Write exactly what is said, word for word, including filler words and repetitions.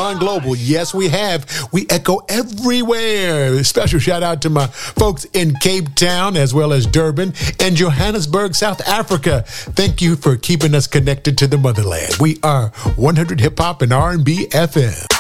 gone global. Yes, we have. We echo everywhere. Special shout out to my folks in Cape Town as well as Durban and Johannesburg, South Africa. Thank you for keeping us connected to the motherland. We are one hundred Hip Hop and R and B F M.